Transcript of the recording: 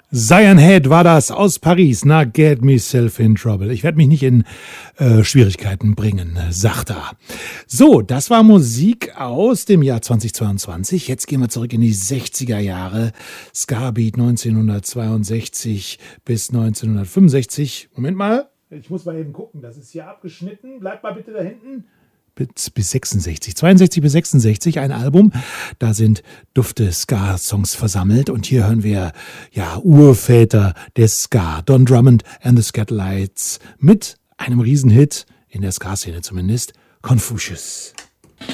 Cyan Head war das aus Paris. Na, get myself in trouble. Ich werde mich nicht in Schwierigkeiten bringen, sagt er. So, das war Musik aus dem Jahr 2022. Jetzt gehen wir zurück in die 60er Jahre. Ska-Beat 1962 bis 1965. Moment mal, ich muss mal eben gucken. Das ist hier abgeschnitten. Bleibt mal bitte da hinten. Bis 66, 62 bis 66 ein Album, da sind dufte Ska-Songs versammelt und hier hören wir ja Urväter des Ska, Don Drummond and the Skatalites mit einem Riesenhit, in der Ska-Szene zumindest, Confucius.